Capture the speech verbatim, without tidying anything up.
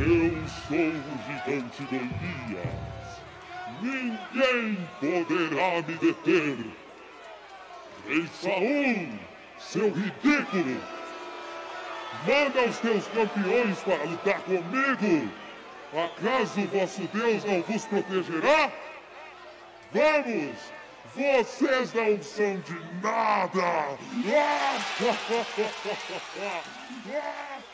Eu sou o gigante Golias. Ninguém poderá me deter. Rei Saul, seu ridículo! Manda os teus campeões para lutar comigo! Acaso vosso Deus não vos protegerá? Vamos! Vocês não são de nada!